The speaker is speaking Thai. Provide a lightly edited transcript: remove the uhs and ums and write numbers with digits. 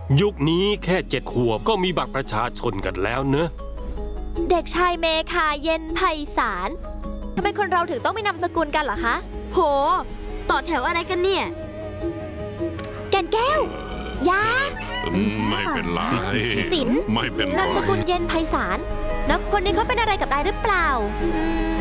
ยุคนี้แค่7 ขวบก็มีบัตรประชาชนกันแล้วเนอะเด็กชายเมคาเย็นไพศาลทำไมคนเราถึงต้องมีนามสกุลกันเหรอคะโหต่อแถวอะไรกันเนี่ยแก่นแก้วยาไม่เป็นไรสินไม่เป็นไรนามสกุลเย็นไพศาลแล้วคนนี้เขาเป็นอะไรกับนายหรือเปล่า